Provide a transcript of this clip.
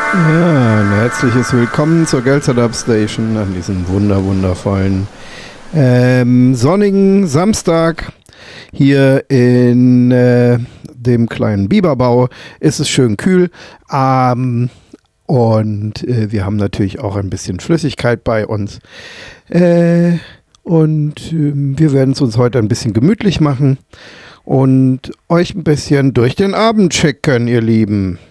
Ja, ein herzliches Willkommen zur Gelsetup Station an diesem wundervollen sonnigen Samstag. Hier in dem kleinen Biberbau ist es schön kühl und wir haben natürlich auch ein bisschen Flüssigkeit bei uns. Wir werden es uns heute ein bisschen gemütlich machen und euch ein bisschen durch den Abend schicken, ihr Lieben.